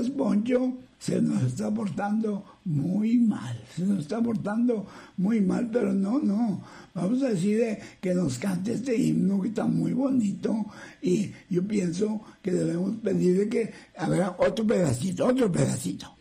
entonces Poncho se nos está portando muy mal, pero no, vamos a decir que nos cante este himno que está muy bonito, y yo pienso que debemos pedirle que haga otro pedacito.